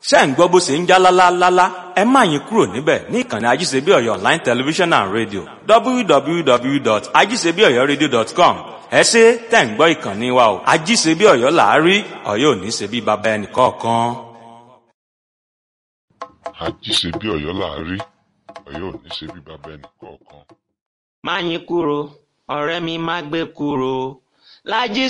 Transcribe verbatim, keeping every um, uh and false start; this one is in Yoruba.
ṣé ń gbọ́ bó ṣe ń já lálálálá ẹ má yín kúrò níbẹ̀ ní ìkànnì ajíṣebíọ̀yọ̀ online television and radio w w w dot ajíṣebíọ̀yọ̀radio dot com ẹ ṣé tẹ̀ ń gbọ́ ìkànnì wa o ajíṣebíọ̀yọ̀ là á rí Ọ̀yọ́ ò ní ṣe bí baba ẹnì kọ̀ọ̀kan. Ajíṣebíọ̀yọ̀ là á rí Ọ̀yọ́ ò ní ṣe bí baba ẹnì kọ̀ọ̀kan. má yín kúrò ọ̀rẹ́ mi má gbé kúrò lájí